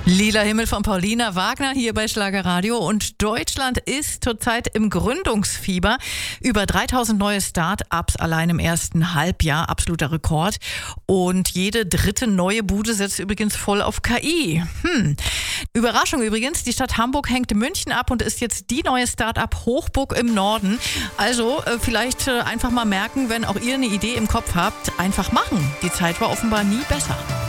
Lila Himmel von Paulina Wagner hier bei Schlagerradio, und Deutschland ist zurzeit im Gründungsfieber. Über 3000 neue Start-ups allein im ersten Halbjahr, absoluter Rekord. Und jede dritte neue Bude setzt übrigens voll auf KI. Überraschung übrigens, die Stadt Hamburg hängt München ab und ist jetzt die neue Start-up Hochburg im Norden. Also vielleicht einfach mal merken, wenn auch ihr eine Idee im Kopf habt, einfach machen. Die Zeit war offenbar nie besser.